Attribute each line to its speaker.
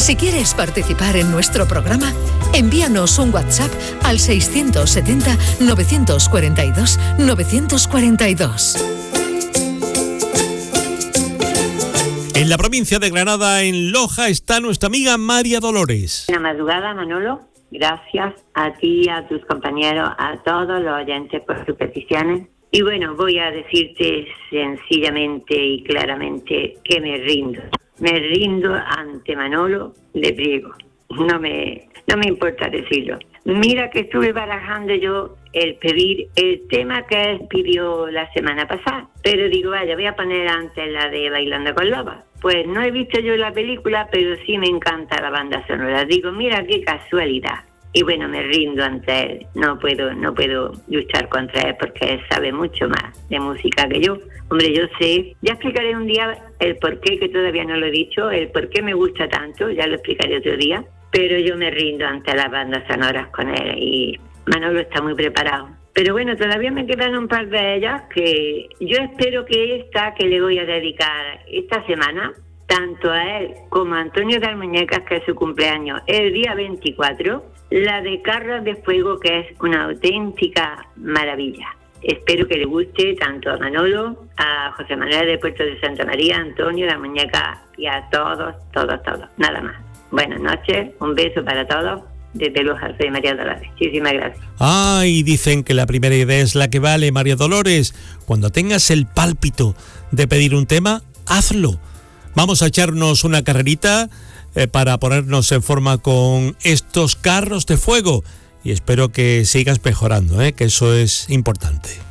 Speaker 1: Si quieres participar en nuestro programa, envíanos un WhatsApp al 670-942-942.
Speaker 2: En la provincia de Granada, en Loja, está nuestra amiga María Dolores.
Speaker 3: Buena madrugada, Manolo. Gracias a ti, a tus compañeros, a todos los oyentes por sus peticiones. Y bueno, voy a decirte sencillamente y claramente que me rindo. Me rindo ante Manolo de Priego. No me importa decirlo. Mira que estuve barajando yo el pedir el tema que él pidió la semana pasada. Pero digo, vaya, voy a poner antes la de Bailando con Lobos. Pues no he visto yo la película, pero sí me encanta la banda sonora. Digo, mira qué casualidad. Y bueno, me rindo ante él. No puedo luchar contra él porque él sabe mucho más de música que yo. Hombre, yo sé, ya explicaré un día el porqué, que todavía no lo he dicho, el por qué me gusta tanto, ya lo explicaré otro día. Pero yo me rindo ante las bandas sonoras con él y Manolo está muy preparado. Pero bueno, todavía me quedan un par de ellas que yo espero que esta que le voy a dedicar esta semana, tanto a él como a Antonio de Almuñecas, que es su cumpleaños el día 24, la de Carros de Fuego, que es una auténtica maravilla. Espero que le guste tanto a Manolo, a José Manuel de Puerto de Santa María, a Antonio de Almuñecas y a todos. Nada más. Buenas noches, un beso para todos. Desde Loja, soy María Dolores. Muchísimas gracias.
Speaker 2: Y dicen que la primera idea es la que vale, María Dolores. Cuando tengas el pálpito de pedir un tema, hazlo. Vamos a echarnos una carrerita para ponernos en forma con estos carros de fuego. Y espero que sigas mejorando, que eso es importante.